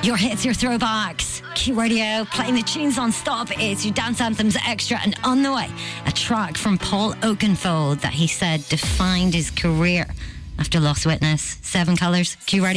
Your hits, your throwbacks. Q Radio, playing the tunes non-stop. It's your Dance Anthems Extra, and on the way, a track from Paul Oakenfold that he said defined his career after Lost Witness. 7 Colours, Q Radio.